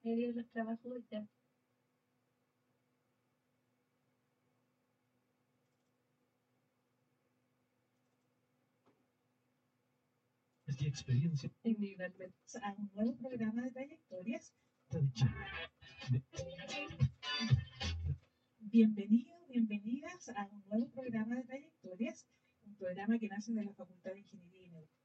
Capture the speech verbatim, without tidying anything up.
Me dio los trabajos ya. Es mi experiencia. Individualmente. A un nuevo programa de trayectorias. Bienvenidos, bienvenidas a un nuevo programa de trayectorias, un programa que nace de la Facultad de Ingeniería